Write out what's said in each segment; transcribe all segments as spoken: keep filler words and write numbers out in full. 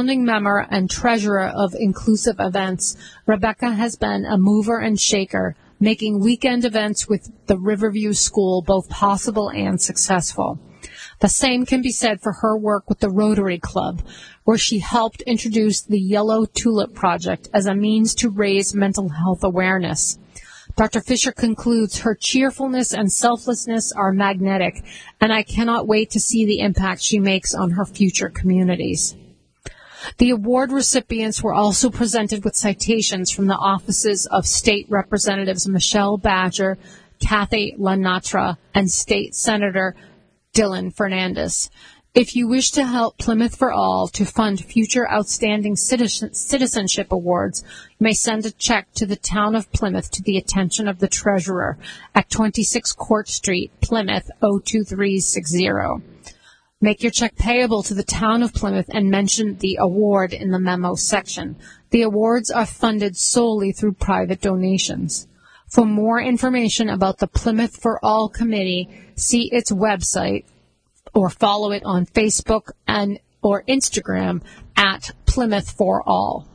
founding member and treasurer of Inclusive Events, Rebecca has been a mover and shaker, making weekend events with the Riverview School both possible and successful. The same can be said for her work with the Rotary Club, where she helped introduce the Yellow Tulip Project as a means to raise mental health awareness. Doctor Fisher concludes, her cheerfulness and selflessness are magnetic, and I cannot wait to see the impact she makes on her future communities. The award recipients were also presented with citations from the offices of State Representatives Michelle Badger, Kathy Lenatra, and State Senator Dylan Fernandez. If you wish to help Plymouth for All to fund future outstanding citizen, citizenship awards, you may send a check to the Town of Plymouth to the attention of the Treasurer at twenty-six Court Street, Plymouth oh two three six zero. Make your check payable to the Town of Plymouth and mention the award in the memo section. The awards are funded solely through private donations. For more information about the Plymouth for All Committee, see its website or follow it on Facebook and or Instagram at Plymouth for All.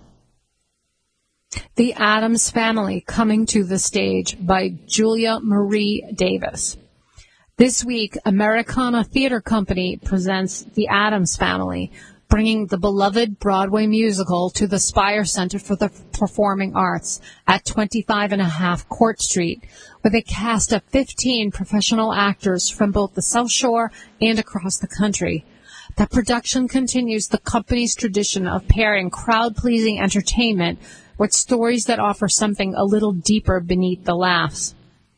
The Addams Family Coming to the Stage by Julia Marie Davis. This week, Americana Theater Company presents The Addams Family, bringing the beloved Broadway musical to the Spire Center for the Performing Arts at twenty-five and a half Court Street, with a cast of fifteen professional actors from both the South Shore and across the country. The production continues the company's tradition of pairing crowd-pleasing entertainment with stories that offer something a little deeper beneath the laughs.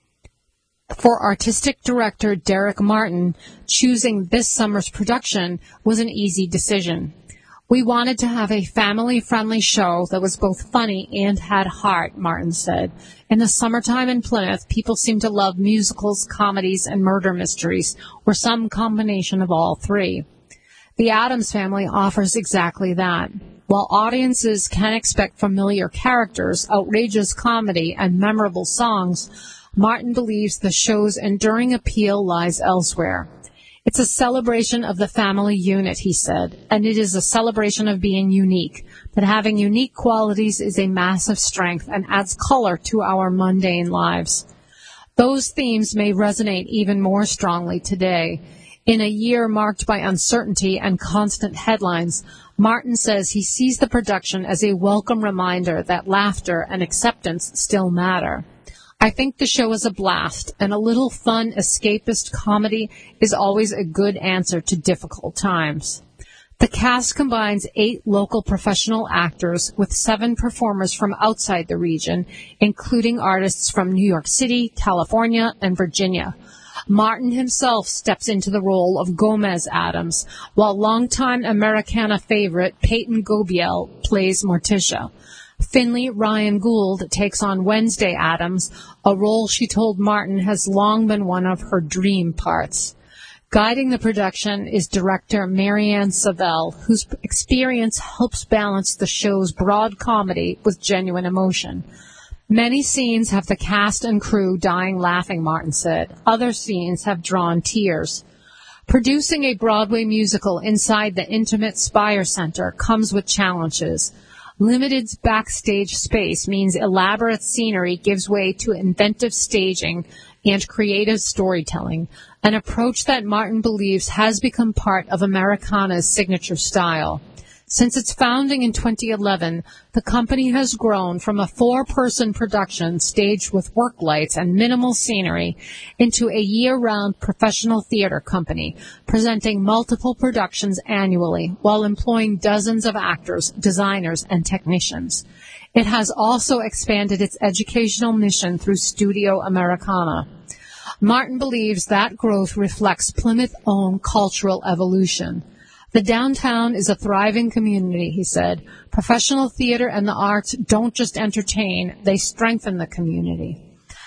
For artistic director Derek Martin, choosing this summer's production was an easy decision. We wanted to have a family-friendly show that was both funny and had heart, Martin said. In the summertime in Plymouth, people seem to love musicals, comedies, and murder mysteries, or some combination of all three. The Addams Family offers exactly that. While audiences can expect familiar characters, outrageous comedy, and memorable songs, Martin believes the show's enduring appeal lies elsewhere. It's a celebration of the family unit, he said, and it is a celebration of being unique. But having unique qualities is a massive strength and adds color to our mundane lives. Those themes may resonate even more strongly today. In a year marked by uncertainty and constant headlines, Martin says he sees the production as a welcome reminder that laughter and acceptance still matter. I think the show is a blast, and a little fun, escapist comedy is always a good answer to difficult times. The cast combines eight local professional actors with seven performers from outside the region, including artists from New York City, California, and Virginia. Martin himself steps into the role of Gomez Addams, while longtime Americana favorite Peyton Gobiel plays Morticia. Finley Ryan Gould takes on Wednesday Addams, a role she told Martin has long been one of her dream parts. Guiding the production is director Marianne Savell, whose experience helps balance the show's broad comedy with genuine emotion. Many scenes have the cast and crew dying laughing, Martin said. Other scenes have drawn tears. Producing a Broadway musical inside the intimate Spire Center comes with challenges. Limited backstage space means elaborate scenery gives way to inventive staging and creative storytelling, an approach that Martin believes has become part of Americana's signature style. Since its founding in twenty eleven, the company has grown from a four-person production staged with work lights and minimal scenery into a year-round professional theater company, presenting multiple productions annually while employing dozens of actors, designers, and technicians. It has also expanded its educational mission through Studio Americana. Martin believes that growth reflects Plymouth's own cultural evolution. The downtown is a thriving community, he said. Professional theater and the arts don't just entertain, they strengthen the community.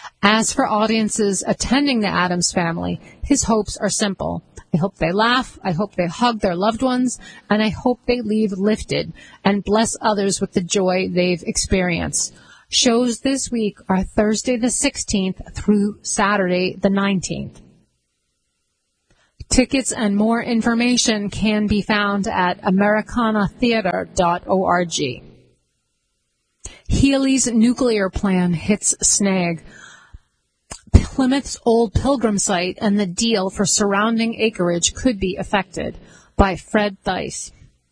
As for audiences attending the Addams Family, his hopes are simple. I hope they laugh, I hope they hug their loved ones, and I hope they leave lifted and bless others with the joy they've experienced. Shows this week are Thursday the sixteenth through Saturday the nineteenth. Tickets and more information can be found at americana theater dot org. Healy's nuclear plan hits snag. Plymouth's old pilgrim site and the deal for surrounding acreage could be affected. By Fred Theis.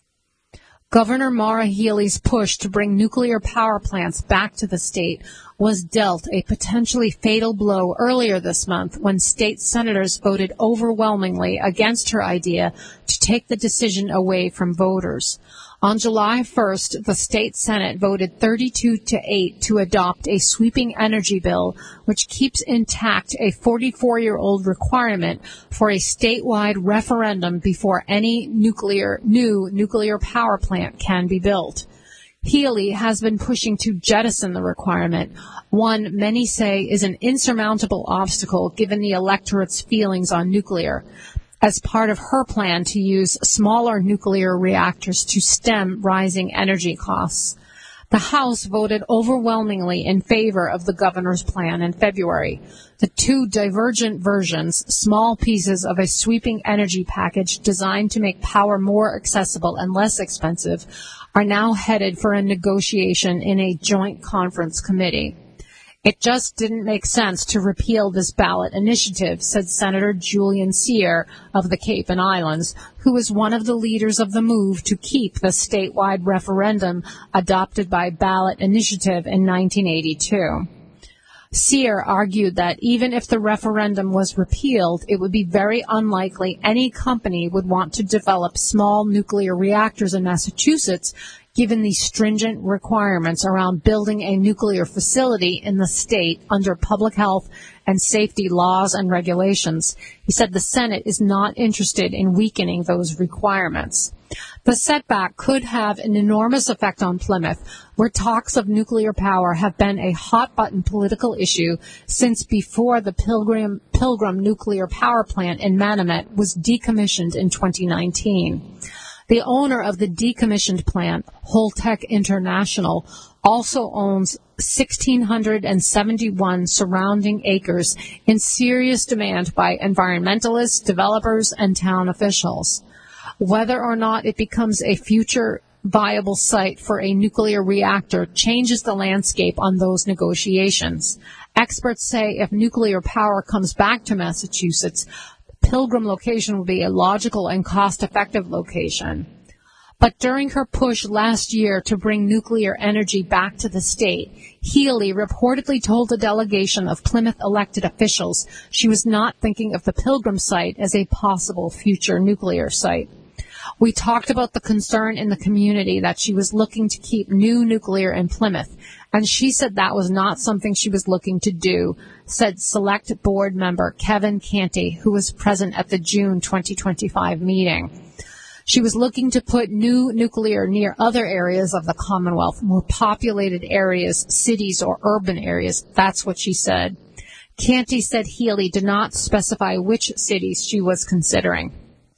Governor Maura Healey's push to bring nuclear power plants back to the state was dealt a potentially fatal blow earlier this month when state senators voted overwhelmingly against her idea to take the decision away from voters. On July first, the state Senate voted thirty-two to eight to adopt a sweeping energy bill which keeps intact a forty-four-year-old requirement for a statewide referendum before any nuclear new nuclear power plant can be built. Healey has been pushing to jettison the requirement, one many say is an insurmountable obstacle given the electorate's feelings on nuclear, as part of her plan to use smaller nuclear reactors to stem rising energy costs. The House voted overwhelmingly in favor of the governor's plan in February. The two divergent versions, small pieces of a sweeping energy package designed to make power more accessible and less expensive, are now headed for a negotiation in a joint conference committee. It just didn't make sense to repeal this ballot initiative, said Senator Julian Cyr of the Cape and Islands, who was one of the leaders of the move to keep the statewide referendum adopted by ballot initiative in nineteen eighty-two. Cyr argued that even if the referendum was repealed, it would be very unlikely any company would want to develop small nuclear reactors in Massachusetts, given the stringent requirements around building a nuclear facility in the state under public health and safety laws and regulations. He said the Senate is not interested in weakening those requirements. The setback could have an enormous effect on Plymouth, where talks of nuclear power have been a hot-button political issue since before the Pilgrim, Pilgrim nuclear power plant in Manomet was decommissioned in twenty nineteen. The owner of the decommissioned plant, Holtec International, also owns one thousand six hundred seventy-one surrounding acres in serious demand by environmentalists, developers, and town officials. Whether or not it becomes a future viable site for a nuclear reactor changes the landscape on those negotiations. Experts say if nuclear power comes back to Massachusetts, Pilgrim location will be a logical and cost-effective location. But during her push last year to bring nuclear energy back to the state, Healey reportedly told a delegation of Plymouth elected officials she was not thinking of the Pilgrim site as a possible future nuclear site. We talked about the concern in the community that she was looking to keep new nuclear in Plymouth, and she said that was not something she was looking to do, said Select Board member Kevin Canty, who was present at the June twenty twenty-five meeting. She was looking to put new nuclear near other areas of the Commonwealth, more populated areas, cities, or urban areas. That's what she said. Canty said Healey did not specify which cities she was considering.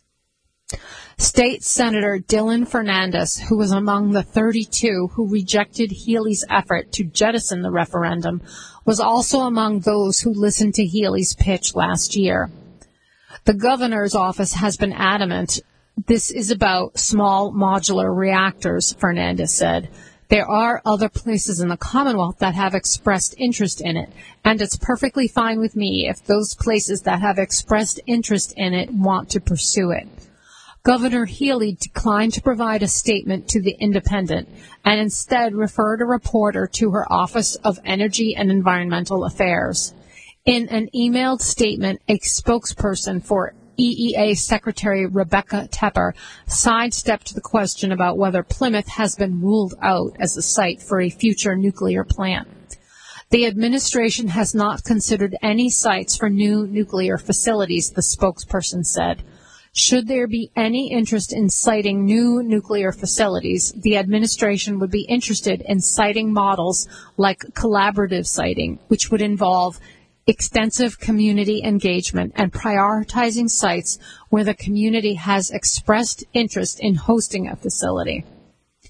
State Senator Dylan Fernandes, who was among the thirty-two who rejected Healey's effort to jettison the referendum, was also among those who listened to Healey's pitch last year. The governor's office has been adamant this is about small modular reactors, Fernandes said. There are other places in the Commonwealth that have expressed interest in it, and it's perfectly fine with me if those places that have expressed interest in it want to pursue it. Governor Healey declined to provide a statement to The Independent and instead referred a reporter to her Office of Energy and Environmental Affairs. In an emailed statement, a spokesperson for E E A Secretary Rebecca Tepper sidestepped the question about whether Plymouth has been ruled out as a site for a future nuclear plant. The administration has not considered any sites for new nuclear facilities, the spokesperson said. Should there be any interest in siting new nuclear facilities, the administration would be interested in siting models like collaborative siting, which would involve extensive community engagement and prioritizing sites where the community has expressed interest in hosting a facility.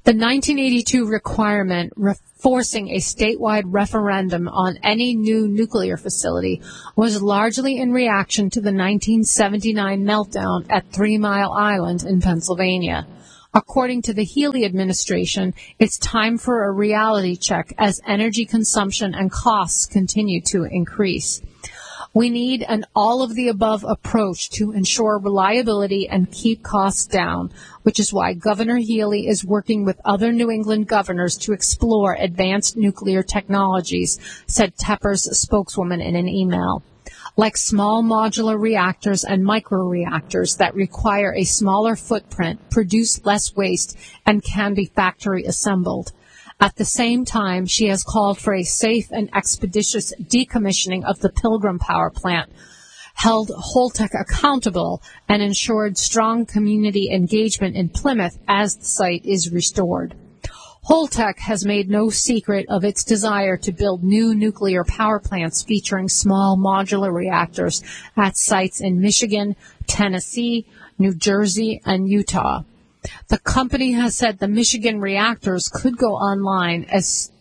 The nineteen eighty-two requirement re- forcing a statewide referendum on any new nuclear facility was largely in reaction to the nineteen seventy-nine meltdown at Three Mile Island in Pennsylvania. According to the Healey administration, it's time for a reality check as energy consumption and costs continue to increase. We need an all-of-the-above approach to ensure reliability and keep costs down, which is why Governor Healey is working with other New England governors to explore advanced nuclear technologies, said Tepper's spokeswoman in an email. Like small modular reactors and microreactors that require a smaller footprint, produce less waste, and can be factory assembled. At the same time, she has called for a safe and expeditious decommissioning of the Pilgrim Power Plant, held Holtec accountable, and ensured strong community engagement in Plymouth as the site is restored. Holtec has made no secret of its desire to build new nuclear power plants featuring small modular reactors at sites in Michigan, Tennessee, New Jersey, and Utah. The company has said the Michigan reactors could go online as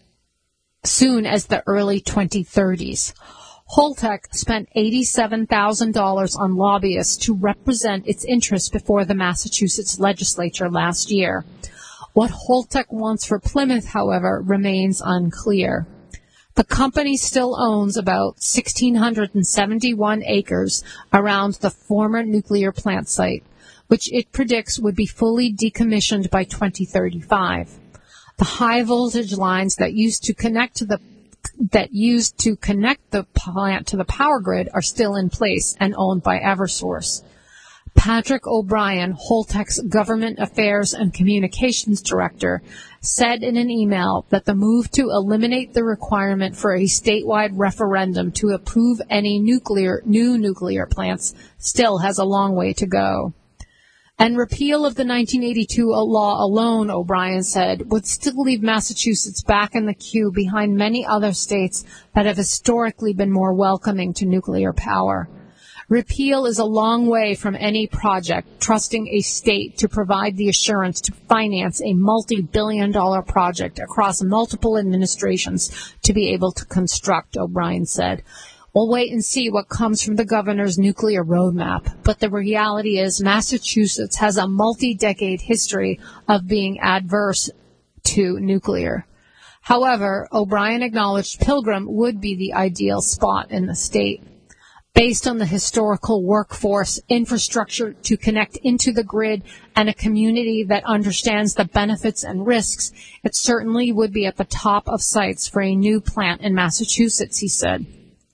soon as the early twenty thirties. Holtec spent eighty-seven thousand dollars on lobbyists to represent its interests before the Massachusetts legislature last year. What Holtec wants for Plymouth, however, remains unclear. The company still owns about one thousand six hundred seventy-one acres around the former nuclear plant site, which it predicts would be fully decommissioned by twenty thirty-five. The high voltage lines that used to connect to the that used to connect the plant to the power grid are still in place and owned by Eversource. Patrick O'Brien, Holtec's Government Affairs and Communications Director, said in an email that the move to eliminate the requirement for a statewide referendum to approve any nuclear new nuclear plants still has a long way to go. And repeal of the nineteen eighty-two law alone, O'Brien said, would still leave Massachusetts back in the queue behind many other states that have historically been more welcoming to nuclear power. Repeal is a long way from any project trusting a state to provide the assurance to finance a multi-billion dollar project across multiple administrations to be able to construct, O'Brien said. We'll wait and see what comes from the governor's nuclear roadmap, but the reality is Massachusetts has a multi-decade history of being adverse to nuclear. However, O'Brien acknowledged Pilgrim would be the ideal spot in the state. Based on the historical workforce, infrastructure to connect into the grid, and a community that understands the benefits and risks, it certainly would be at the top of sites for a new plant in Massachusetts, he said.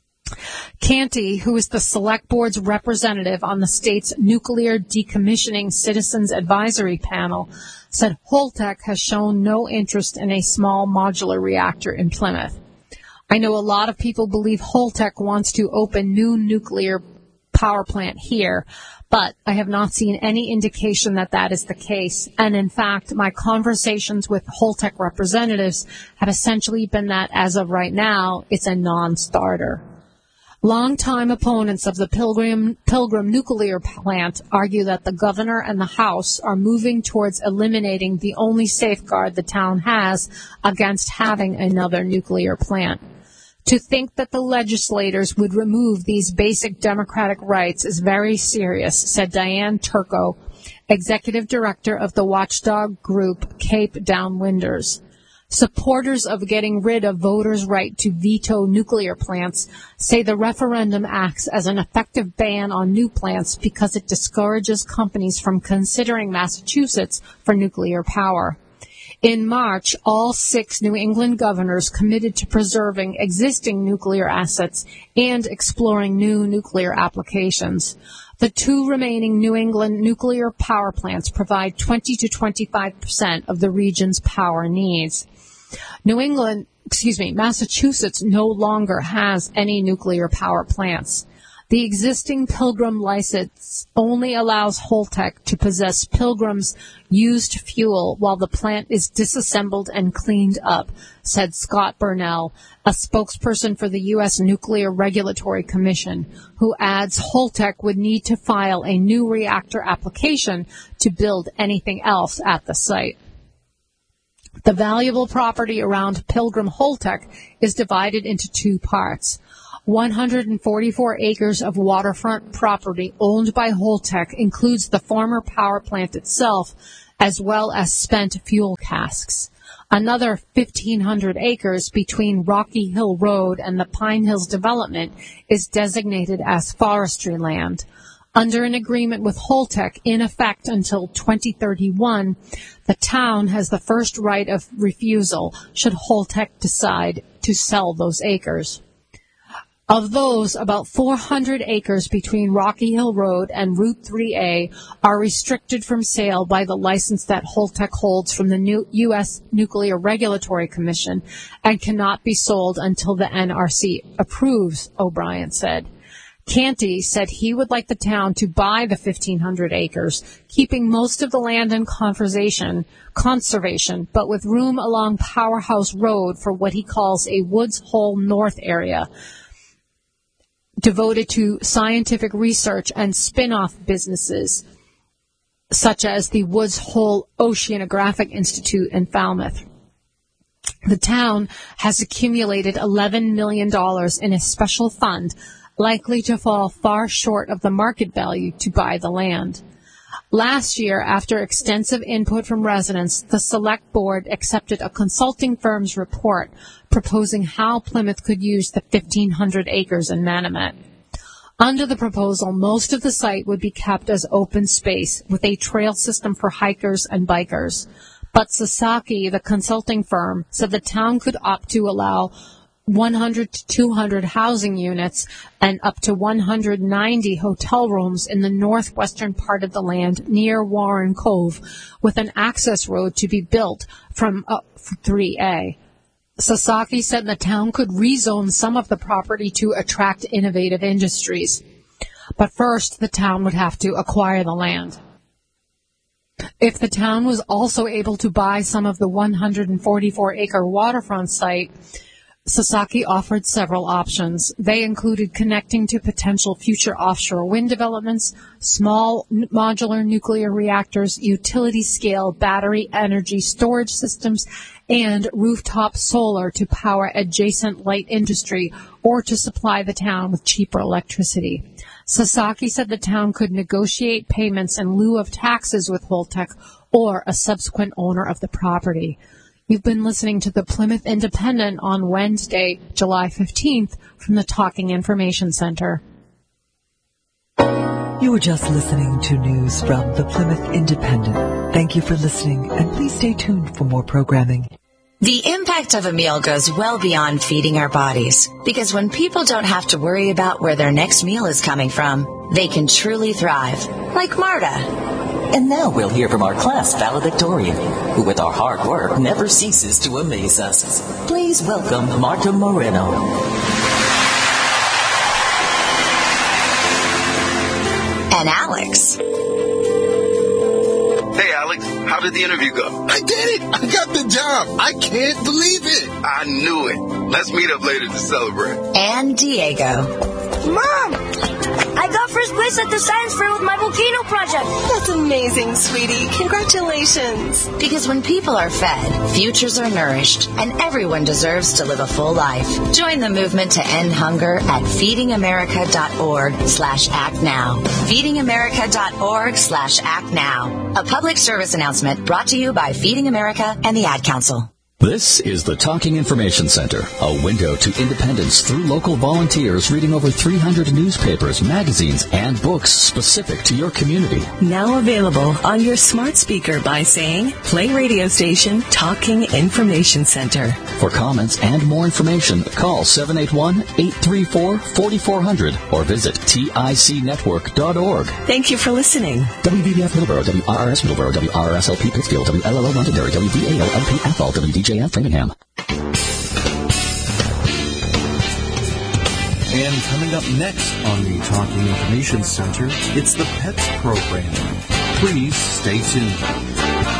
Canty, who is the Select Board's representative on the state's Nuclear Decommissioning Citizens Advisory Panel, said Holtec has shown no interest in a small modular reactor in Plymouth. I know a lot of people believe Holtec wants to open new nuclear power plant here, but I have not seen any indication that that is the case. And in fact, my conversations with Holtec representatives have essentially been that as of right now, it's a non-starter. Longtime opponents of the Pilgrim, Pilgrim nuclear plant argue that the governor and the House are moving towards eliminating the only safeguard the town has against having another nuclear plant. To think that the legislators would remove these basic democratic rights is very serious, said Diane Turco, executive director of the watchdog group Cape Downwinders. Supporters of getting rid of voters' right to veto nuclear plants say the referendum acts as an effective ban on new plants because it discourages companies from considering Massachusetts for nuclear power. In March, all six New England governors committed to preserving existing nuclear assets and exploring new nuclear applications. The two remaining New England nuclear power plants provide twenty to twenty-five percent of the region's power needs. New England, excuse me, Massachusetts no longer has any nuclear power plants. The existing Pilgrim license only allows Holtec to possess Pilgrim's used fuel while the plant is disassembled and cleaned up, said Scott Burnell, a spokesperson for the U S Nuclear Regulatory Commission, who adds Holtec would need to file a new reactor application to build anything else at the site. The valuable property around Pilgrim Holtec is divided into two parts. one hundred forty-four acres of waterfront property owned by Holtec includes the former power plant itself, as well as spent fuel casks. Another fifteen hundred acres between Rocky Hill Road and the Pine Hills development is designated as forestry land. Under an agreement with Holtec in effect until twenty thirty-one, the town has the first right of refusal should Holtec decide to sell those acres. Of those, about four hundred acres between Rocky Hill Road and Route three A are restricted from sale by the license that Holtec holds from the new U S Nuclear Regulatory Commission and cannot be sold until the N R C approves, O'Brien said. Canty said he would like the town to buy the fifteen hundred acres, keeping most of the land in conservation, conservation, but with room along Powerhouse Road for what he calls a Woods Hole North area, devoted to scientific research and spin-off businesses, such as the Woods Hole Oceanographic Institute in Falmouth. The town has accumulated eleven million dollars in a special fund, likely to fall far short of the market value to buy the land. Last year, after extensive input from residents, the Select Board accepted a consulting firm's report proposing how Plymouth could use the fifteen hundred acres in Manomet. Under the proposal, most of the site would be kept as open space with a trail system for hikers and bikers. But Sasaki, the consulting firm, said the town could opt to allow one hundred to two hundred housing units and up to one hundred ninety hotel rooms in the northwestern part of the land near Warren Cove, with an access road to be built from uh, three A. Sasaki said the town could rezone some of the property to attract innovative industries. But first, the town would have to acquire the land. If the town was also able to buy some of the one hundred forty-four acre waterfront site, Sasaki offered several options. They included connecting to potential future offshore wind developments, small n- modular nuclear reactors, utility-scale battery energy storage systems, and rooftop solar to power adjacent light industry or to supply the town with cheaper electricity. Sasaki said the town could negotiate payments in lieu of taxes with Holtec or a subsequent owner of the property. You've been listening to the Plymouth Independent on Wednesday, July fifteenth, from the Talking Information Center. You were just listening to news from the Plymouth Independent. Thank you for listening, and please stay tuned for more programming. The impact of a meal goes well beyond feeding our bodies, because when people don't have to worry about where their next meal is coming from, they can truly thrive, like Marta. And now we'll hear from our class valedictorian, who with our hard work never ceases to amaze us. Please welcome Marta Moreno. And Alex. Hey, Alex, how did the interview go? I did it! I got the job! I can't believe it! I knew it. Let's meet up later to celebrate. And Diego. Mom! I got first place at the science fair with my volcano project. That's amazing, sweetie. Congratulations. Because when people are fed, futures are nourished, and everyone deserves to live a full life. Join the movement to end hunger at feedingamerica.org slash act now. feedingamerica.org slash act now. A public service announcement brought to you by Feeding America and the Ad Council. This is the Talking Information Center, a window to independence through local volunteers reading over three hundred newspapers, magazines, and books specific to your community. Now available on your smart speaker by saying, play radio station Talking Information Center. For comments and more information, call seven eight one, eight three four, four four zero zero or visit tic network dot org. Thank you for listening. W B B F Middleborough, W R R S Middleborough, W R R S L P Pittsfield, W L L O Londonderry, W V A L L P Athol, W D J F Framingham. And coming up next on the Talking Information Center, it's the Pets Program. Please stay tuned.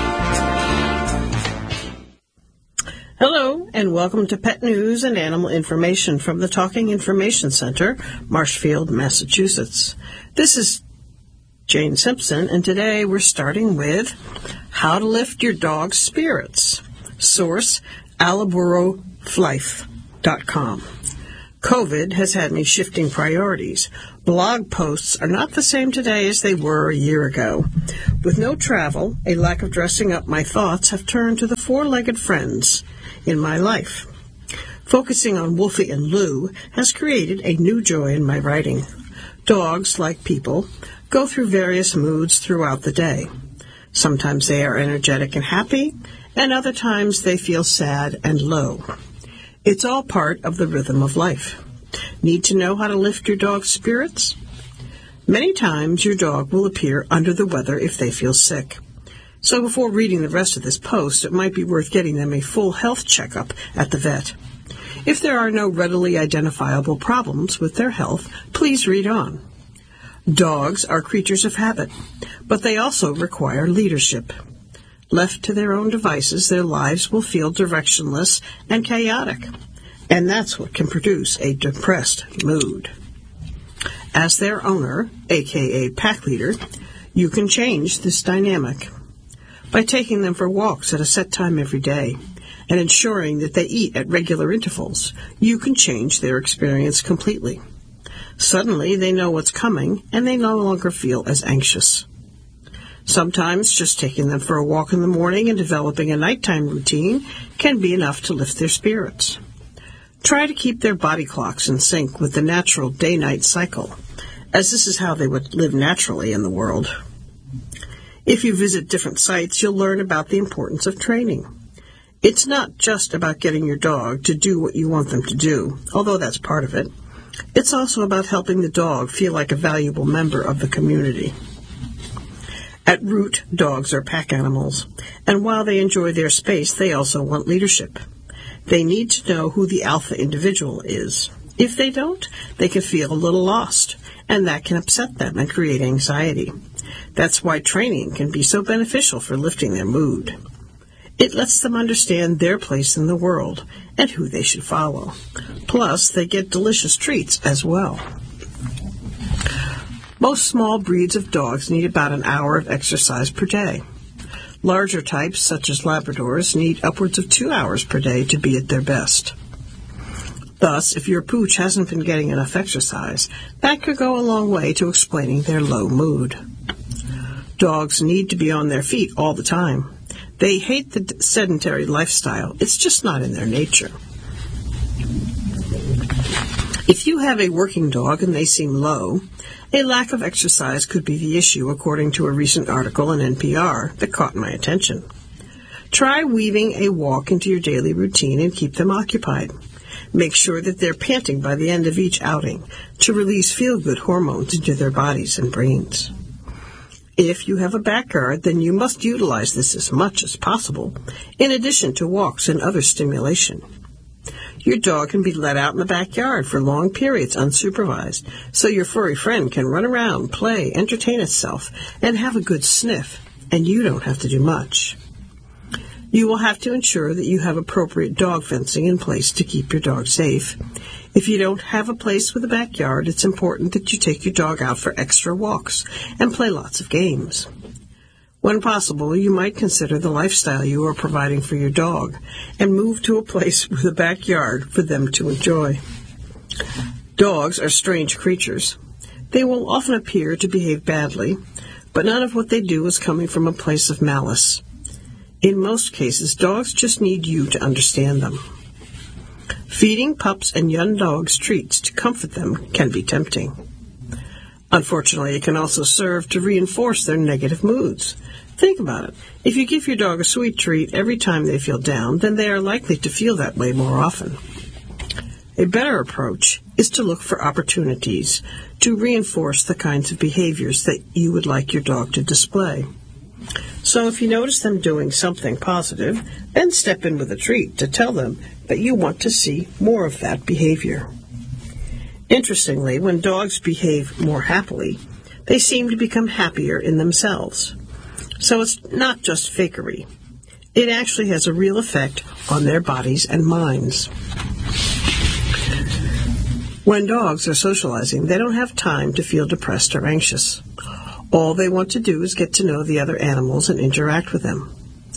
Hello, and welcome to Pet News and Animal Information from the Talking Information Center, Marshfield, Massachusetts. This is Jane Simpson, and today we're starting with how to lift your dog's spirits. Source, alaboro flife dot com. COVID has had me shifting priorities. Blog posts are not the same today as they were a year ago. With no travel, a lack of dressing up, my thoughts have turned to the four-legged friends in my life. Focusing on Wolfie and Lou has created a new joy in my writing. Dogs, like people, go through various moods throughout the day. Sometimes they are energetic and happy, and other times they feel sad and low. It's all part of the rhythm of life. Need to know how to lift your dog's spirits? Many times your dog will appear under the weather if they feel sick. So before reading the rest of this post, it might be worth getting them a full health checkup at the vet. If there are no readily identifiable problems with their health, please read on. Dogs are creatures of habit, but they also require leadership. Left to their own devices, their lives will feel directionless and chaotic, and that's what can produce a depressed mood. As their owner, aka pack leader, you can change this dynamic by taking them for walks at a set time every day and ensuring that they eat at regular intervals. You can change their experience completely. Suddenly, they know what's coming, and they no longer feel as anxious. Sometimes just taking them for a walk in the morning and developing a nighttime routine can be enough to lift their spirits. Try to keep their body clocks in sync with the natural day-night cycle, as this is how they would live naturally in the world. If you visit different sites, you'll learn about the importance of training. It's not just about getting your dog to do what you want them to do, although that's part of it. It's also about helping the dog feel like a valuable member of the community. At root, dogs are pack animals, and while they enjoy their space, they also want leadership. They need to know who the alpha individual is. If they don't, they can feel a little lost, and that can upset them and create anxiety. That's why training can be so beneficial for lifting their mood. It lets them understand their place in the world and who they should follow. Plus, they get delicious treats as well. Most small breeds of dogs need about an hour of exercise per day. Larger types, such as Labradors, need upwards of two hours per day to be at their best. Thus, if your pooch hasn't been getting enough exercise, that could go a long way to explaining their low mood. Dogs need to be on their feet all the time. They hate the sedentary lifestyle. It's just not in their nature. If you have a working dog and they seem low, a lack of exercise could be the issue, according to a recent article in N P R that caught my attention. Try weaving a walk into your daily routine and keep them occupied. Make sure that they're panting by the end of each outing to release feel-good hormones into their bodies and brains. If you have a backyard, then you must utilize this as much as possible, in addition to walks and other stimulation. Your dog can be let out in the backyard for long periods unsupervised, so your furry friend can run around, play, entertain itself, and have a good sniff, and you don't have to do much. You will have to ensure that you have appropriate dog fencing in place to keep your dog safe. If you don't have a place with a backyard, it's important that you take your dog out for extra walks and play lots of games. When possible, you might consider the lifestyle you are providing for your dog and move to a place with a backyard for them to enjoy. Dogs are strange creatures. They will often appear to behave badly, but none of what they do is coming from a place of malice. In most cases, dogs just need you to understand them. Feeding pups and young dogs treats to comfort them can be tempting. Unfortunately, it can also serve to reinforce their negative moods. Think about it. If you give your dog a sweet treat every time they feel down, then they are likely to feel that way more often. A better approach is to look for opportunities to reinforce the kinds of behaviors that you would like your dog to display. So if you notice them doing something positive, then step in with a treat to tell them that you want to see more of that behavior. Interestingly, when dogs behave more happily, they seem to become happier in themselves. So it's not just fakery. It actually has a real effect on their bodies and minds. When dogs are socializing, they don't have time to feel depressed or anxious. All they want to do is get to know the other animals and interact with them.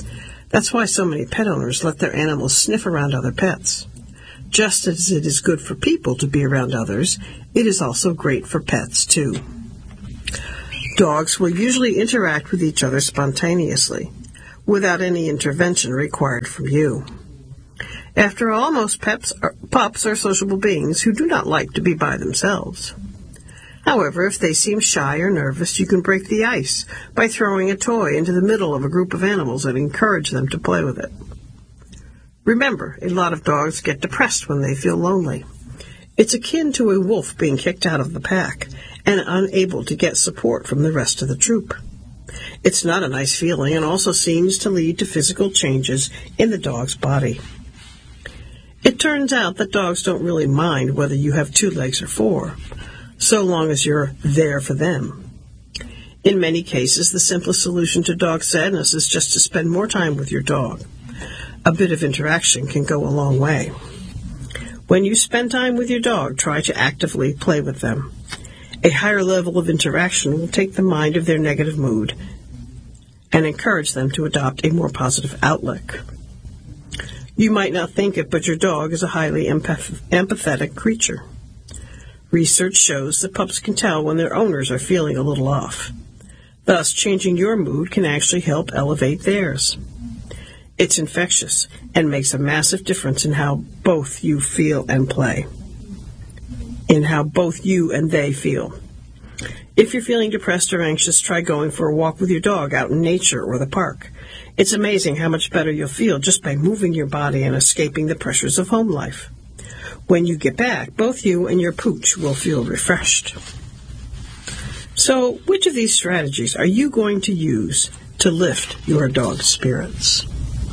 That's why so many pet owners let their animals sniff around other pets. Just as it is good for people to be around others, it is also great for pets, too. Dogs will usually interact with each other spontaneously, without any intervention required from you. After all, most pets are, pups are sociable beings who do not like to be by themselves. However, if they seem shy or nervous, you can break the ice by throwing a toy into the middle of a group of animals and encourage them to play with it. Remember, a lot of dogs get depressed when they feel lonely. It's akin to a wolf being kicked out of the pack and unable to get support from the rest of the troop. It's not a nice feeling and also seems to lead to physical changes in the dog's body. It turns out that dogs don't really mind whether you have two legs or four, so long as you're there for them. In many cases, the simplest solution to dog sadness is just to spend more time with your dog. A bit of interaction can go a long way. When you spend time with your dog, try to actively play with them. A higher level of interaction will take the mind of their negative mood and encourage them to adopt a more positive outlook. You might not think it, but your dog is a highly empath- empathetic creature. Research shows that pups can tell when their owners are feeling a little off. Thus, changing your mood can actually help elevate theirs. It's infectious and makes a massive difference in how both you feel and play. In how both you and they feel. If you're feeling depressed or anxious, try going for a walk with your dog out in nature or the park. It's amazing how much better you'll feel just by moving your body and escaping the pressures of home life. When you get back, both you and your pooch will feel refreshed. So, which of these strategies are you going to use to lift your dog's spirits?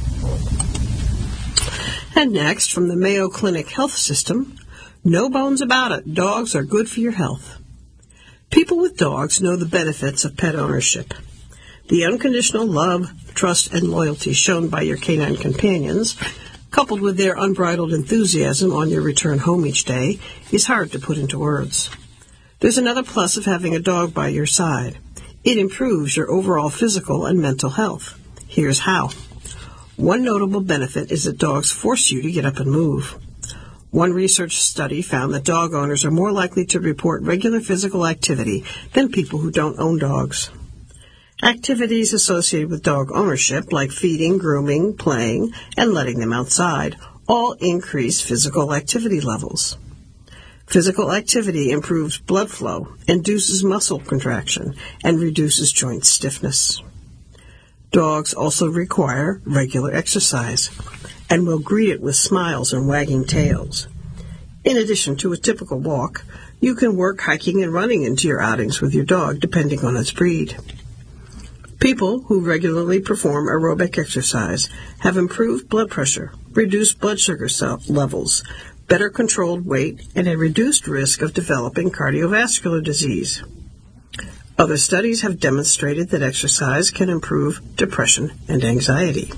And next, from the Mayo Clinic Health System, no bones about it, dogs are good for your health. People with dogs know the benefits of pet ownership. The unconditional love, trust, and loyalty shown by your canine companions, coupled with their unbridled enthusiasm on your return home each day, is hard to put into words. There's another plus of having a dog by your side. It improves your overall physical and mental health. Here's how. One notable benefit is that dogs force you to get up and move. One research study found that dog owners are more likely to report regular physical activity than people who don't own dogs. Activities associated with dog ownership, like feeding, grooming, playing, and letting them outside, all increase physical activity levels. Physical activity improves blood flow, induces muscle contraction, and reduces joint stiffness. Dogs also require regular exercise and will greet it with smiles and wagging tails. In addition to a typical walk, you can work hiking and running into your outings with your dog, depending on its breed. People who regularly perform aerobic exercise have improved blood pressure, reduced blood sugar levels, better controlled weight, and a reduced risk of developing cardiovascular disease. Other studies have demonstrated that exercise can improve depression and anxiety.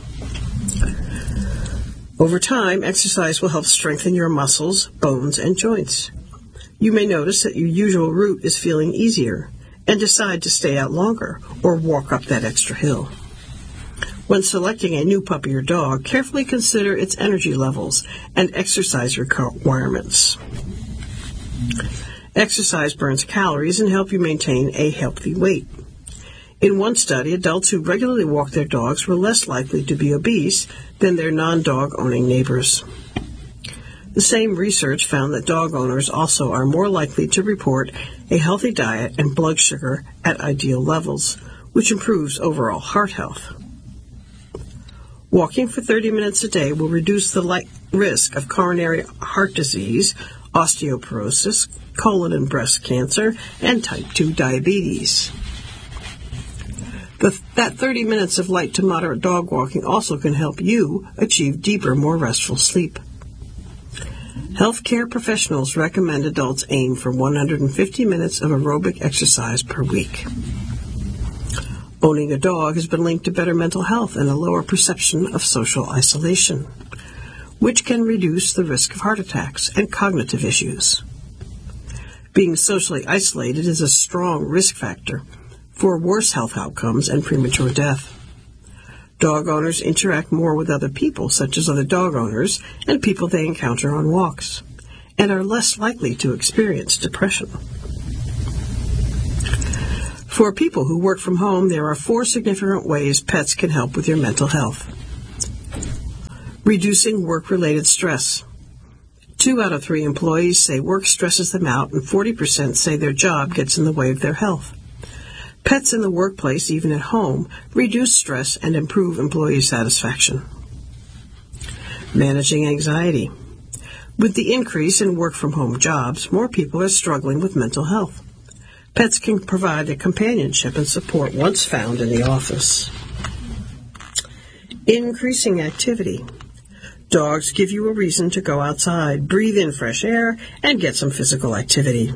Over time, exercise will help strengthen your muscles, bones, and joints. You may notice that your usual route is feeling easier and decide to stay out longer or walk up that extra hill. When selecting a new puppy or dog, carefully consider its energy levels and exercise requirements. Exercise burns calories and help you maintain a healthy weight. In one study, adults who regularly walk their dogs were less likely to be obese than their non-dog owning neighbors. The same research found that dog owners also are more likely to report a healthy diet and blood sugar at ideal levels, which improves overall heart health. Walking for thirty minutes a day will reduce the li- risk of coronary heart disease, osteoporosis, colon and breast cancer, and type two diabetes. The, that thirty minutes of light to moderate dog walking also can help you achieve deeper, more restful sleep. Healthcare professionals recommend adults aim for one hundred fifty minutes of aerobic exercise per week. Owning a dog has been linked to better mental health and a lower perception of social isolation, which can reduce the risk of heart attacks and cognitive issues. Being socially isolated is a strong risk factor for worse health outcomes and premature death. Dog owners interact more with other people, such as other dog owners and people they encounter on walks, and are less likely to experience depression. For people who work from home, there are four significant ways pets can help with your mental health. Reducing work-related stress. Two out of three employees say work stresses them out, and forty percent say their job gets in the way of their health. Pets in the workplace, even at home, reduce stress and improve employee satisfaction. Managing anxiety. With the increase in work-from-home jobs, more people are struggling with mental health. Pets can provide the companionship and support once found in the office. Increasing activity. Dogs give you a reason to go outside, breathe in fresh air, and get some physical activity.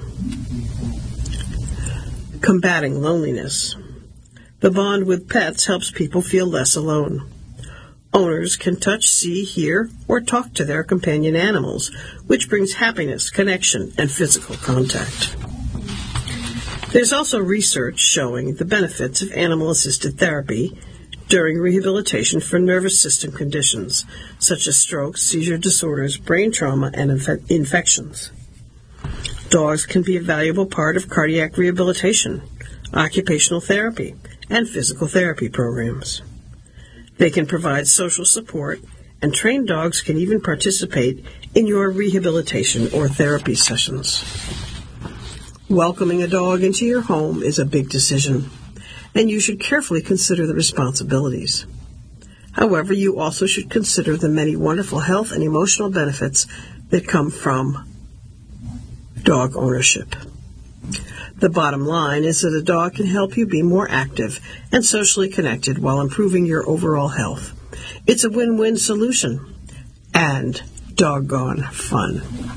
Combating loneliness. The bond with pets helps people feel less alone. Owners can touch, see, hear, or talk to their companion animals, which brings happiness, connection, and physical contact. There's also research showing the benefits of animal-assisted therapy during rehabilitation for nervous system conditions, such as strokes, seizure disorders, brain trauma, and inf- infections. Dogs can be a valuable part of cardiac rehabilitation, occupational therapy, and physical therapy programs. They can provide social support, and trained dogs can even participate in your rehabilitation or therapy sessions. Welcoming a dog into your home is a big decision, and you should carefully consider the responsibilities. However, you also should consider the many wonderful health and emotional benefits that come from dog ownership. The bottom line is that a dog can help you be more active and socially connected while improving your overall health. It's a win-win solution, and doggone fun.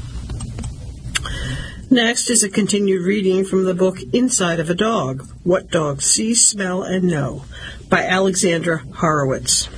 Next is a continued reading from the book Inside of a Dog, What Dogs See, Smell, and Know, by Alexandra Horowitz.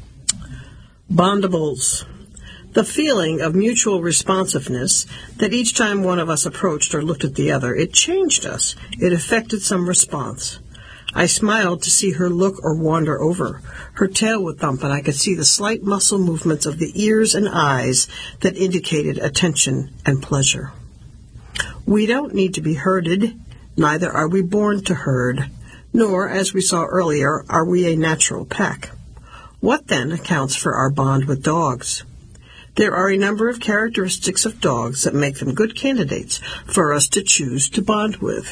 Bondables. The feeling of mutual responsiveness that each time one of us approached or looked at the other, it changed us. It affected some response. I smiled to see her look or wander over. Her tail would thump, and I could see the slight muscle movements of the ears and eyes that indicated attention and pleasure. We don't need to be herded, neither are we born to herd, nor, as we saw earlier, are we a natural pack. What then accounts for our bond with dogs? There are a number of characteristics of dogs that make them good candidates for us to choose to bond with.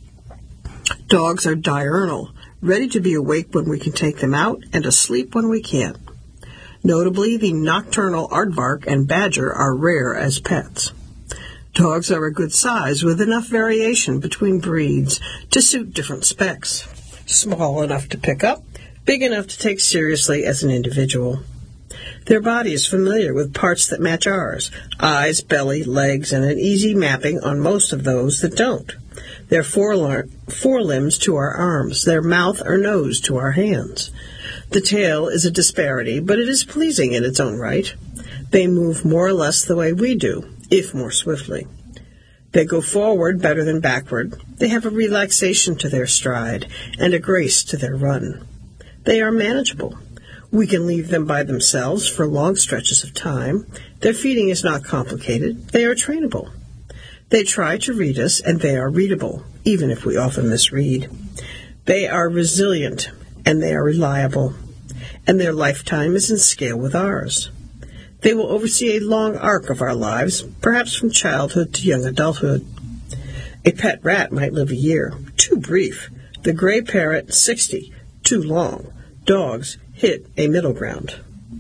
Dogs are diurnal, ready to be awake when we can take them out and asleep when we can't. Notably, the nocturnal aardvark and badger are rare as pets. Dogs are a good size with enough variation between breeds to suit different specs. Small enough to pick up, big enough to take seriously as an individual. Their body is familiar with parts that match ours, eyes, belly, legs, and an easy mapping on most of those that don't. Their forelimbs to our arms, their mouth or nose to our hands. The tail is a disparity, but it is pleasing in its own right. They move more or less the way we do, if more swiftly. They go forward better than backward. They have a relaxation to their stride and a grace to their run. They are manageable. We can leave them by themselves for long stretches of time. Their feeding is not complicated. They are trainable. They try to read us, and they are readable, even if we often misread. They are resilient, and they are reliable, and their lifetime is in scale with ours. They will oversee a long arc of our lives, perhaps from childhood to young adulthood. A pet rat might live a year, too brief. The gray parrot, sixty, too long. Dogs hit a middle ground.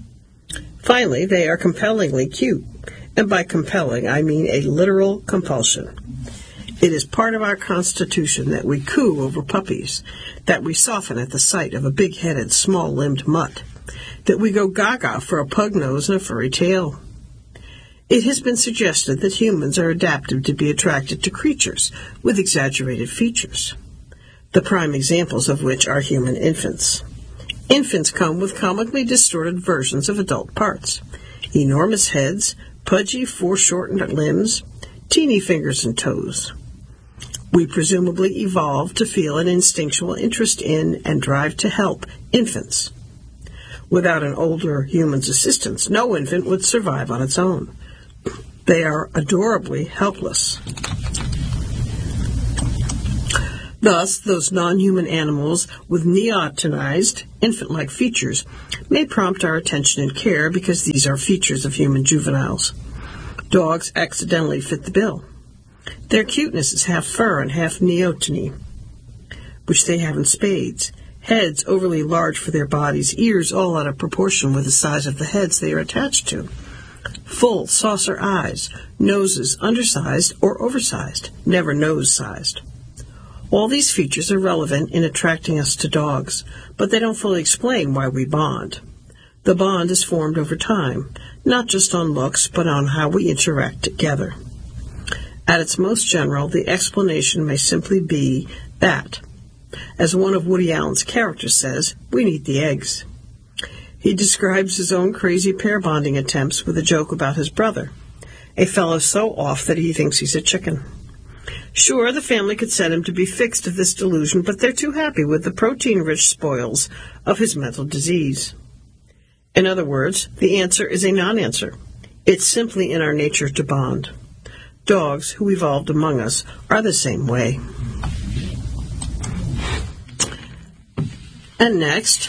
Finally, they are compellingly cute, and by compelling, I mean a literal compulsion. It is part of our constitution that we coo over puppies, that we soften at the sight of a big-headed, small-limbed mutt, that we go gaga for a pug nose and a furry tail. It has been suggested that humans are adapted to be attracted to creatures with exaggerated features, the prime examples of which are human infants. Infants come with comically distorted versions of adult parts, enormous heads, pudgy, foreshortened limbs, teeny fingers and toes. We presumably evolved to feel an instinctual interest in and drive to help infants. Without an older human's assistance, no infant would survive on its own. They are adorably helpless. Thus, those non-human animals with neotenized, infant-like features may prompt our attention and care because these are features of human juveniles. Dogs accidentally fit the bill. Their cuteness is half fur and half neoteny, which they have in spades. Heads overly large for their bodies, ears all out of proportion with the size of the heads they are attached to. Full saucer eyes, noses undersized or oversized, never nose-sized. All these features are relevant in attracting us to dogs, but they don't fully explain why we bond. The bond is formed over time, not just on looks, but on how we interact together. At its most general, the explanation may simply be that, as one of Woody Allen's characters says, we need the eggs. He describes his own crazy pair bonding attempts with a joke about his brother, a fellow so off that he thinks he's a chicken. Sure, the family could set him to be fixed of this delusion, but they're too happy with the protein-rich spoils of his mental disease. In other words, the answer is a non-answer. It's simply in our nature to bond. Dogs, who evolved among us, are the same way. And next,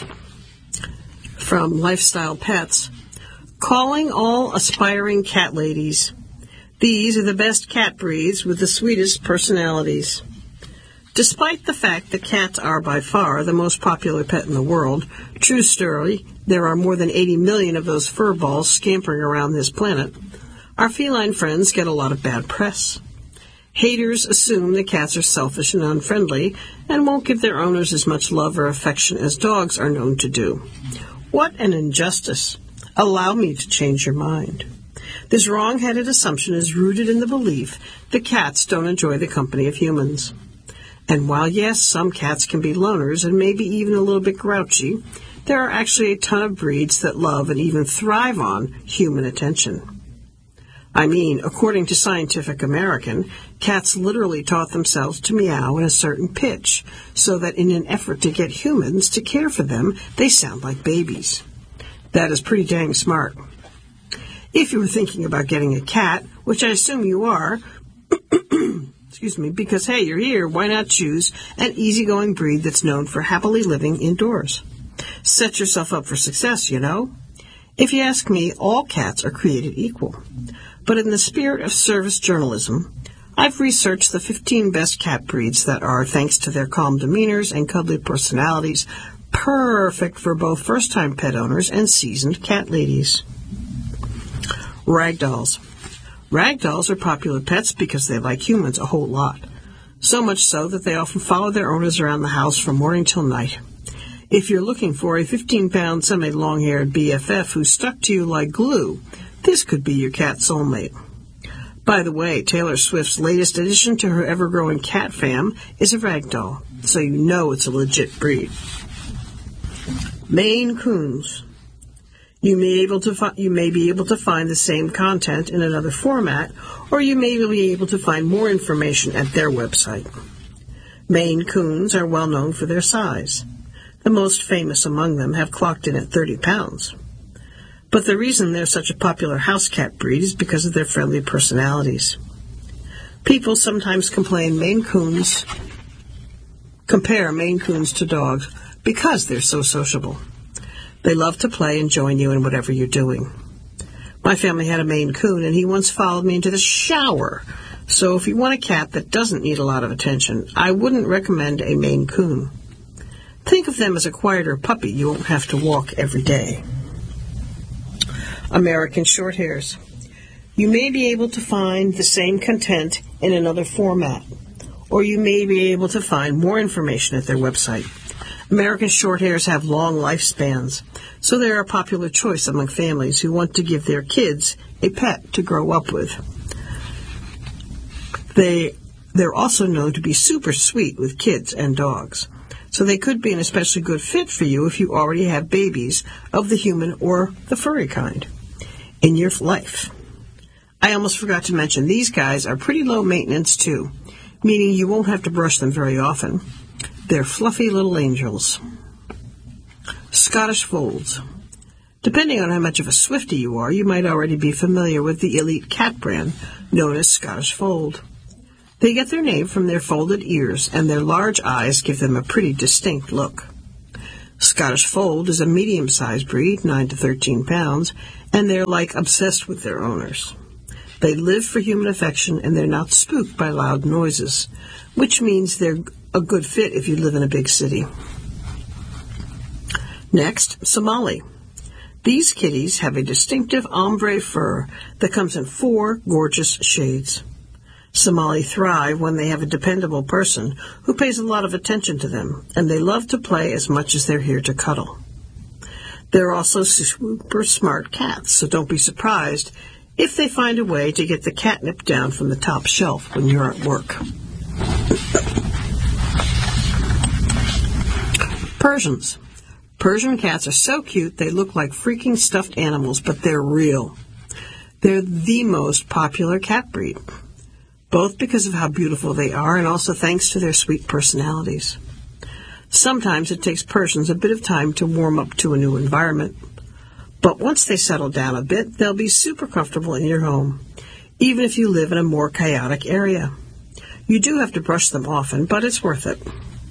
from Lifestyle Pets, calling all aspiring cat ladies. These are the best cat breeds with the sweetest personalities. Despite the fact that cats are by far the most popular pet in the world, true story, there are more than eighty million of those fur balls scampering around this planet, our feline friends get a lot of bad press. Haters assume that cats are selfish and unfriendly and won't give their owners as much love or affection as dogs are known to do. What an injustice. Allow me to change your mind. This wrong-headed assumption is rooted in the belief that cats don't enjoy the company of humans. And while, yes, some cats can be loners and maybe even a little bit grouchy, there are actually a ton of breeds that love and even thrive on human attention. I mean, according to Scientific American, cats literally taught themselves to meow in a certain pitch, so that in an effort to get humans to care for them, they sound like babies. That is pretty dang smart. If you were thinking about getting a cat, which I assume you are, excuse me, because, hey, you're here, why not choose an easygoing breed that's known for happily living indoors? Set yourself up for success, you know? If you ask me, all cats are created equal. But in the spirit of service journalism, I've researched the fifteen best cat breeds that are, thanks to their calm demeanors and cuddly personalities, perfect for both first-time pet owners and seasoned cat ladies. Ragdolls. Ragdolls are popular pets because they like humans a whole lot. So much so that they often follow their owners around the house from morning till night. If you're looking for a fifteen-pound semi-long-haired B F F who's stuck to you like glue, this could be your cat soulmate. By the way, Taylor Swift's latest addition to her ever-growing cat fam is a ragdoll, so you know it's a legit breed. Maine Coons. You may, able to fi- you may be able to find the same content in another format, or you may be able to find more information at their website. Maine Coons are well known for their size. The most famous among them have clocked in at thirty pounds. But the reason they're such a popular house cat breed is because of their friendly personalities. People sometimes complain Maine Coons, compare Maine Coons to dogs because they're so sociable. They love to play and join you in whatever you're doing. My family had a Maine Coon, and he once followed me into the shower. So if you want a cat that doesn't need a lot of attention, I wouldn't recommend a Maine Coon. Think of them as a quieter puppy you won't have to walk every day. American Shorthairs. You may be able to find the same content in another format, or you may be able to find more information at their website. American Shorthairs have long lifespans, so they're a popular choice among families who want to give their kids a pet to grow up with. They, they're also known to be super sweet with kids and dogs, so they could be an especially good fit for you if you already have babies of the human or the furry kind in your life. I almost forgot to mention these guys are pretty low maintenance too, meaning you won't have to brush them very often. They're fluffy little angels. Scottish Folds. Depending on how much of a Swiftie you are, you might already be familiar with the elite cat brand known as Scottish Fold. They get their name from their folded ears, and their large eyes give them a pretty distinct look. Scottish Fold is a medium-sized breed, nine to thirteen pounds, and they're like obsessed with their owners. They live for human affection, and they're not spooked by loud noises, which means they're a good fit if you live in a big city. Next, Somali. These kitties have a distinctive ombre fur that comes in four gorgeous shades. Somali thrive when they have a dependable person who pays a lot of attention to them, and they love to play as much as they're here to cuddle. They're also super smart cats, so don't be surprised if they find a way to get the catnip down from the top shelf when you're at work. Persians. Persian cats are so cute they look like freaking stuffed animals, but they're real. They're the most popular cat breed, both because of how beautiful they are and also thanks to their sweet personalities. Sometimes it takes Persians a bit of time to warm up to a new environment, but once they settle down a bit, they'll be super comfortable in your home, even if you live in a more chaotic area. You do have to brush them often, but it's worth it.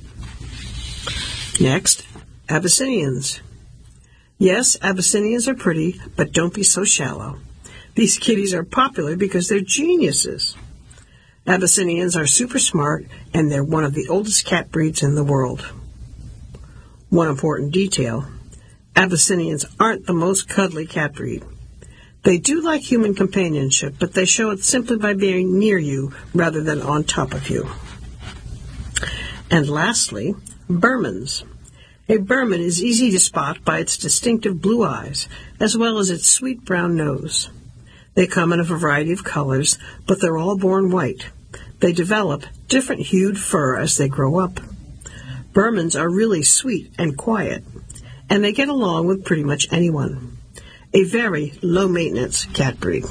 Next, Abyssinians. Yes, Abyssinians are pretty, but don't be so shallow. These kitties are popular because they're geniuses. Abyssinians are super smart, and they're one of the oldest cat breeds in the world. One important detail, Abyssinians aren't the most cuddly cat breed. They do like human companionship, but they show it simply by being near you rather than on top of you. And lastly, Burmans. A Burman is easy to spot by its distinctive blue eyes, as well as its sweet brown nose. They come in a variety of colors, but they're all born white. They develop different hued fur as they grow up. Burmans are really sweet and quiet, and they get along with pretty much anyone. A very low-maintenance cat breed.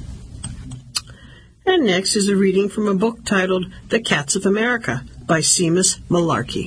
And next is a reading from a book titled The Cats of America by Seamus Malarkey.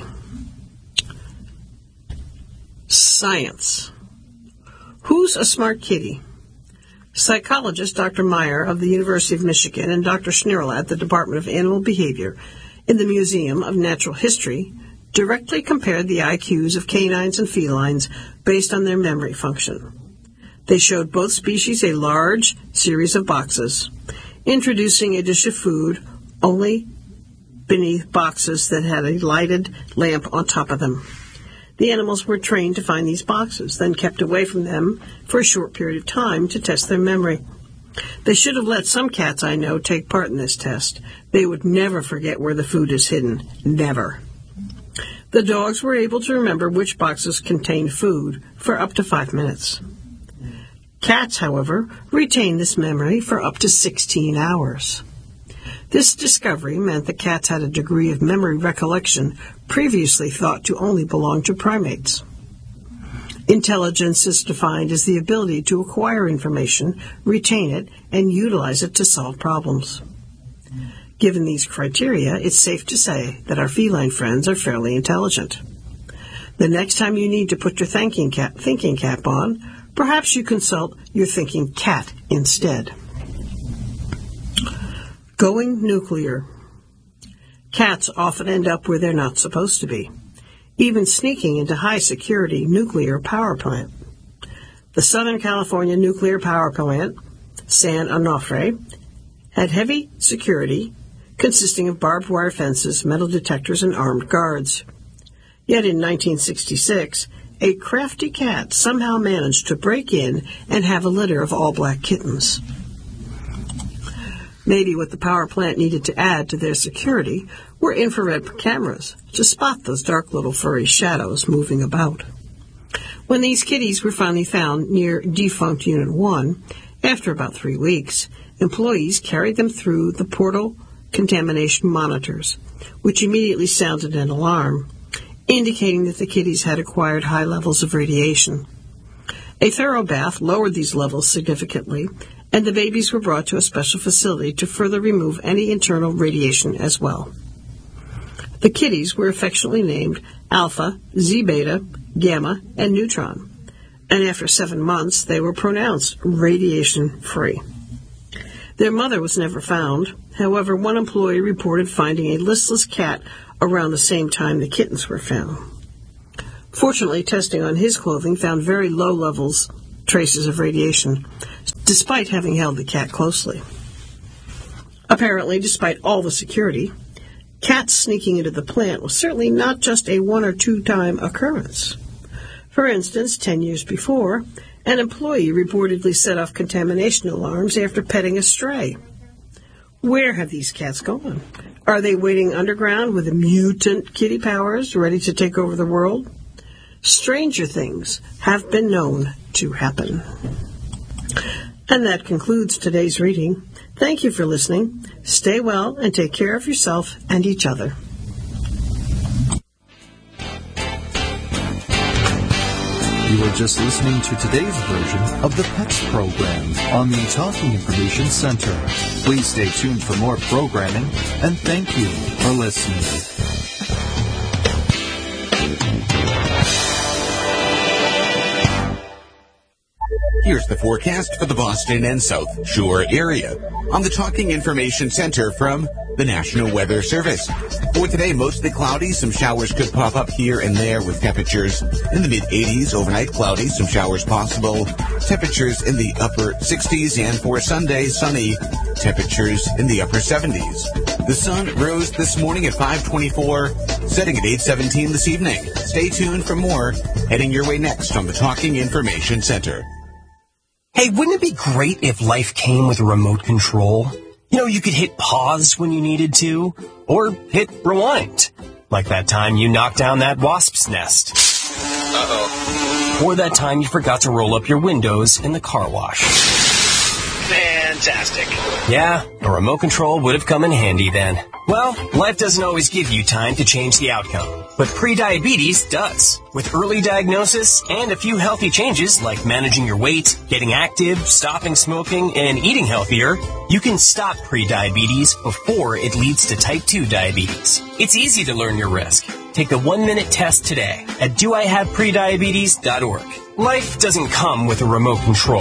Science. Who's a smart kitty? Psychologist Doctor Meyer of the University of Michigan and Doctor Schnirl at the Department of Animal Behavior in the Museum of Natural History directly compared the I Qs of canines and felines based on their memory function. They showed both species a large series of boxes, introducing a dish of food only beneath boxes that had a lighted lamp on top of them. The animals were trained to find these boxes, then kept away from them for a short period of time to test their memory. They should have let some cats I know take part in this test. They would never forget where the food is hidden. Never. The dogs were able to remember which boxes contained food for up to five minutes. Cats, however, retained this memory for up to sixteen hours. This discovery meant that cats had a degree of memory recollection previously thought to only belong to primates. Intelligence is defined as the ability to acquire information, retain it, and utilize it to solve problems. Given these criteria, it's safe to say that our feline friends are fairly intelligent. The next time you need to put your thinking cap, thinking cap on, perhaps you consult your thinking cat instead. Going nuclear. Cats often end up where they're not supposed to be, even sneaking into high-security nuclear power plant. The Southern California nuclear power plant, San Onofre, had heavy security consisting of barbed wire fences, metal detectors, and armed guards. Yet in nineteen sixty-six, a crafty cat somehow managed to break in and have a litter of all-black kittens. Maybe what the power plant needed to add to their security were infrared cameras to spot those dark little furry shadows moving about. When these kitties were finally found near defunct Unit one, after about three weeks, employees carried them through the portal contamination monitors, which immediately sounded an alarm, indicating that the kitties had acquired high levels of radiation. A thorough bath lowered these levels significantly, and the babies were brought to a special facility to further remove any internal radiation as well. The kitties were affectionately named Alpha, Z-Beta, Gamma, and Neutron, and after seven months, they were pronounced radiation-free. Their mother was never found. However, one employee reported finding a listless cat around the same time the kittens were found. Fortunately, testing on his clothing found very low levels, traces of radiation, despite having held the cat closely. Apparently, despite all the security, cats sneaking into the plant was certainly not just a one or two time occurrence. For instance, ten years before, an employee reportedly set off contamination alarms after petting a stray. Where have these cats gone? Are they waiting underground with mutant kitty powers ready to take over the world? Stranger things have been known to happen. And that concludes today's reading. Thank you for listening. Stay well and take care of yourself and each other. You are just listening to today's version of the Pets program on the Talking Information Center. Please stay tuned for more programming, and thank you for listening. Here's the forecast for the Boston and South Shore area on the Talking Information Center from the National Weather Service. For today, mostly cloudy. Some showers could pop up here and there with temperatures in the mid-eighties. Overnight, cloudy. Some showers possible. Temperatures in the upper sixties. And for Sunday, sunny. Temperatures in the upper seventies. The sun rose this morning at five twenty-four, setting at eight seventeen this evening. Stay tuned for more. Heading your way next on the Talking Information Center. Hey, wouldn't it be great if life came with a remote control? You know, you could hit pause when you needed to, or hit rewind. Like that time you knocked down that wasp's nest. Uh-oh. Or that time you forgot to roll up your windows in the car wash. Fantastic. Yeah, a remote control would have come in handy then. Well, life doesn't always give you time to change the outcome, but prediabetes does. With early diagnosis and a few healthy changes like managing your weight, getting active, stopping smoking, and eating healthier, you can stop prediabetes before it leads to type two diabetes. It's easy to learn your risk. Take the one-minute test today at do I have prediabetes dot org. Life doesn't come with a remote control.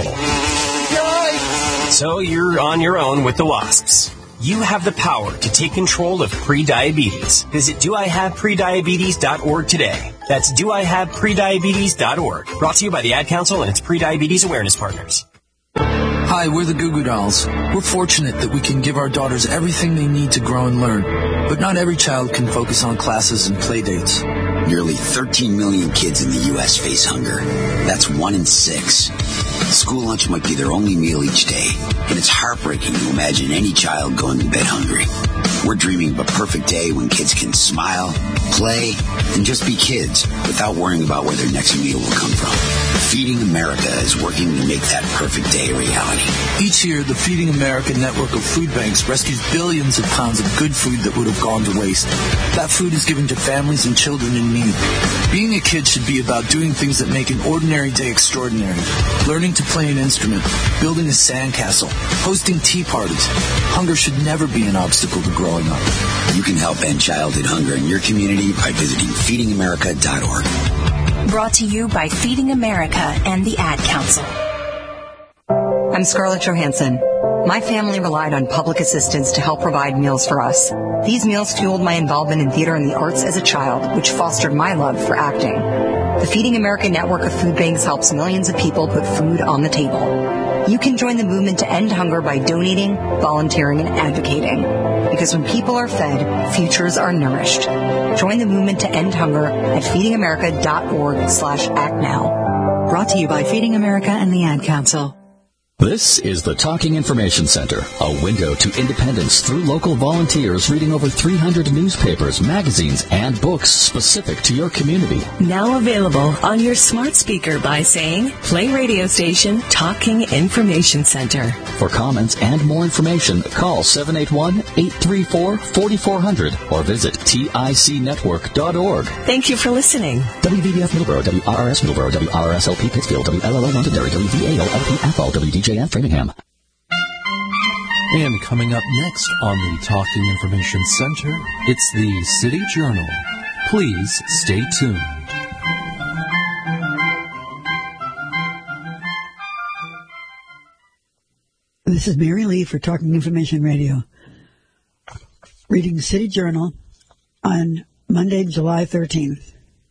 So you're on your own with the wasps. You have the power to take control of prediabetes. Visit do I have prediabetes dot org today. That's do I have prediabetes dot org. Brought to you by the Ad Council and its Prediabetes Awareness Partners. Hi, we're the Goo Goo Dolls. We're fortunate that we can give our daughters everything they need to grow and learn. But not every child can focus on classes and play dates. Nearly thirteen million kids in the U S face hunger. That's one in six. School lunch might be their only meal each day, and it's heartbreaking to imagine any child going to bed hungry. We're dreaming of a perfect day when kids can smile, play, and just be kids without worrying about where their next meal will come from. Feeding America is working to make that perfect day a reality. Each year, the Feeding America network of food banks rescues billions of pounds of good food that would have gone to waste. That food is given to families and children in need. Being a kid should be about doing things that make an ordinary day extraordinary. Learning to play an instrument, building a sandcastle, hosting tea parties. Hunger should never be an obstacle to growing up. You can help end childhood hunger in your community by visiting feeding america dot org. Brought to you by Feeding America and the Ad Council. I'm Scarlett Johansson. My family relied on public assistance to help provide meals for us. These meals fueled my involvement in theater and the arts as a child, which fostered my love for acting. The Feeding America network of food banks helps millions of people put food on the table. You can join the movement to end hunger by donating, volunteering, and advocating. Because when people are fed, futures are nourished. Join the movement to end hunger at feeding america dot org slash act now. Brought to you by Feeding America and the Ad Council. This is the Talking Information Center, a window to independence through local volunteers reading over three hundred newspapers, magazines, and books specific to your community. Now available on your smart speaker by saying, play radio station Talking Information Center. For comments and more information, call seven eight one, eight three four, four four zero zero or visit tic network dot org. Thank you for listening. W V B F Middleborough, W R R S Middleborough, W R R S L P Pittsfield, W L L O Londonderry, W V A O L P Athol, W D J F Framingham. And coming up next on the Talking Information Center, it's the City Journal. Please stay tuned. This is Mary Lee for Talking Information Radio. Reading City Journal on Monday, July thirteenth.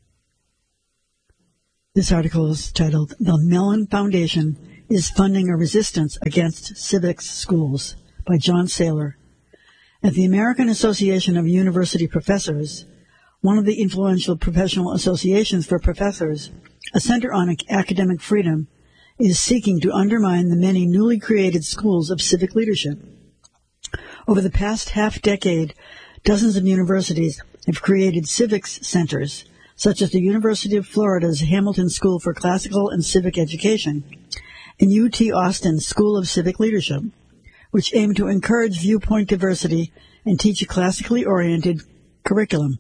This article is titled, "The Mellon Foundation is Funding a Resistance Against Civics Schools," by John Saylor. At the American Association of University Professors, one of the influential professional associations for professors, a center on academic freedom is seeking to undermine the many newly created schools of civic leadership. Over the past half-decade, dozens of universities have created civics centers, such as the University of Florida's Hamilton School for Classical and Civic Education and U T Austin's School of Civic Leadership, which aim to encourage viewpoint diversity and teach a classically oriented curriculum.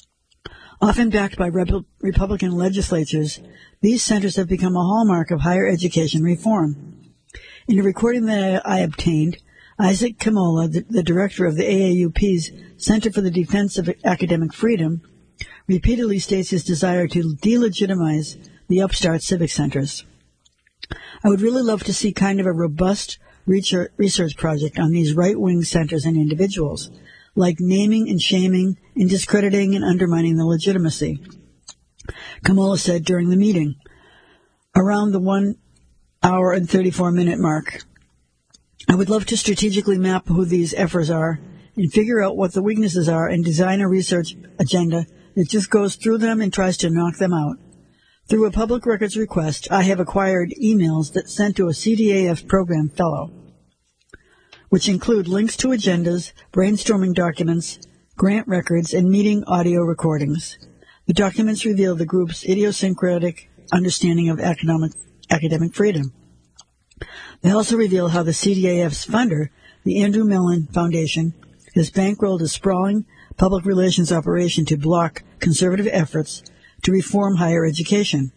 Often backed by Rep- Republican legislatures, these centers have become a hallmark of higher education reform. In a recording that I, I obtained, Isaac Kamola, the, the director of the A A U P's Center for the Defense of Academic Freedom, repeatedly states his desire to delegitimize the upstart civic centers. I would really love to see kind of a robust research project on these right-wing centers and individuals, like naming and shaming and discrediting and undermining the legitimacy. Kamola said during the meeting, around the one hour and thirty-four minute mark, "I would love to strategically map who these efforts are and figure out what the weaknesses are and design a research agenda that just goes through them and tries to knock them out. Through a public records request, I have acquired emails that sent to a C D A F program fellow, which include links to agendas, brainstorming documents, grant records, and meeting audio recordings. The documents reveal the group's idiosyncratic understanding of economic, academic freedom. They also reveal how the C D A F's funder, the Andrew Mellon Foundation, has bankrolled a sprawling public relations operation to block conservative efforts to reform higher education.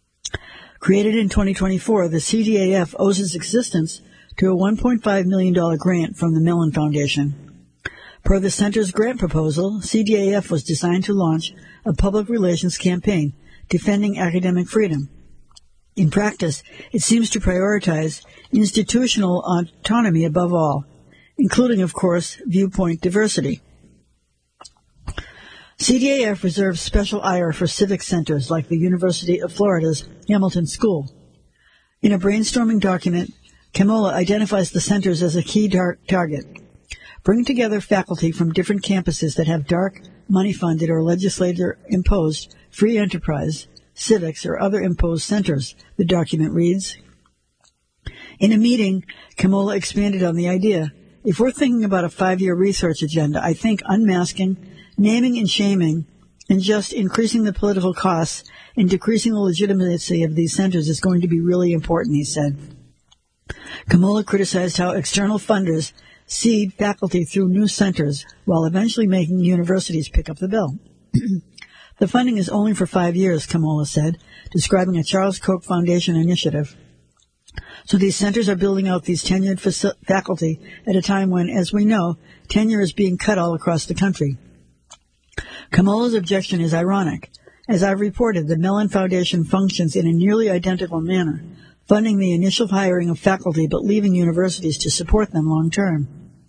Created in twenty twenty-four, the C D A F owes its existence to a one point five million dollars grant from the Mellon Foundation. Per the center's grant proposal, C D A F was designed to launch a public relations campaign defending academic freedom. In practice, it seems to prioritize institutional autonomy above all, including, of course, viewpoint diversity. C D A F reserves special ire for civic centers like the University of Florida's Hamilton School. In a brainstorming document, Kamola identifies the centers as a key tar- target. Bring together faculty from different campuses that have dark, money-funded or legislator-imposed free enterprise, civics, or other imposed centers, the document reads. In a meeting, Kamola expanded on the idea. If we're thinking about a five-year research agenda, I think unmasking, naming and shaming, and just increasing the political costs and decreasing the legitimacy of these centers is going to be really important, he said. Kamola criticized how external funders seed faculty through new centers while eventually making universities pick up the bill. The funding is only for five years, Kamola said, describing a Charles Koch Foundation initiative. So these centers are building out these tenured faci- faculty at a time when, as we know, tenure is being cut all across the country. Kamola's objection is ironic. As I've reported, the Mellon Foundation functions in a nearly identical manner, funding the initial hiring of faculty but leaving universities to support them long term.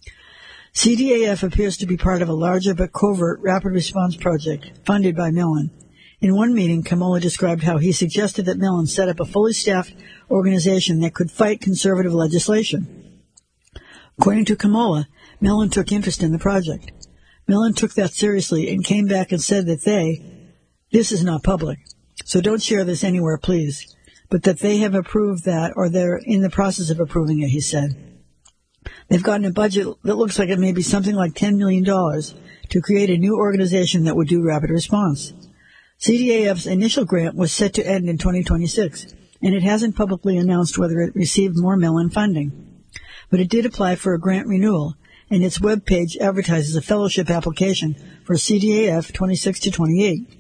C D A F appears to be part of a larger but covert rapid response project funded by Mellon. In one meeting, Kamola described how he suggested that Mellon set up a fully staffed organization that could fight conservative legislation. According to Kamola, Mellon took interest in the project. Mellon took that seriously and came back and said that they, this is not public, so don't share this anywhere, please, but that they have approved that or they're in the process of approving it, he said. They've gotten a budget that looks like it may be something like ten million dollars to create a new organization that would do rapid response. C D A F's initial grant was set to end in twenty twenty-six, and it hasn't publicly announced whether it received more Mellon funding. But it did apply for a grant renewal, and its web page advertises a fellowship application for C D A F twenty-six to twenty-eight.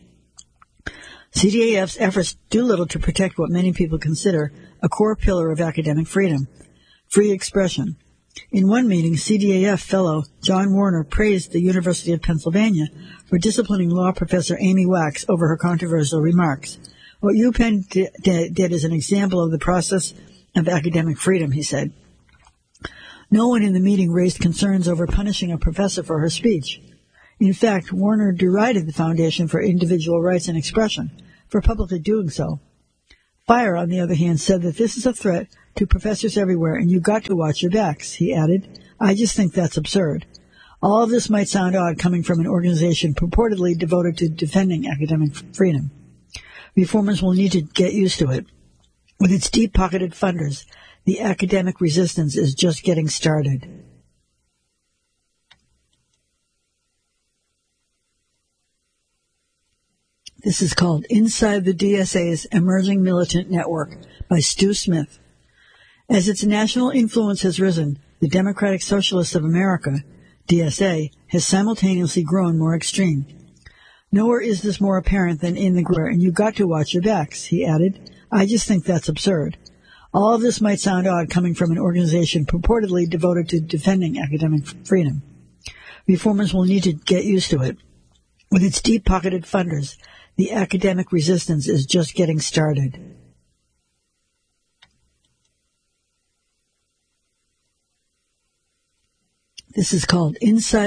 C D A F's efforts do little to protect what many people consider a core pillar of academic freedom, free expression. In one meeting, C D A F fellow John Warner praised the University of Pennsylvania for disciplining law professor Amy Wax over her controversial remarks. What UPenn d- d- did is an example of the process of academic freedom, he said. No one in the meeting raised concerns over punishing a professor for her speech. In fact, Warner derided the Foundation for Individual Rights and Expression for publicly doing so. Fire, on the other hand, said that this is a threat to professors everywhere and you got to watch your backs. He added, I just think that's absurd. All of this might sound odd coming from an organization purportedly devoted to defending academic freedom. Reformers will need to get used to it. With its deep-pocketed funders, the academic resistance is just getting started. This is called Inside the D S A's Emerging Militant Network by Stu Smith. As its national influence has risen, the Democratic Socialists of America, D S A, has simultaneously grown more extreme. Nowhere is this more apparent than in the group, and you got to watch your backs, he added. I just think that's absurd. All of this might sound odd coming from an organization purportedly devoted to defending academic freedom. Reformers will need to get used to it. With its deep-pocketed funders, the academic resistance is just getting started. This is called Inside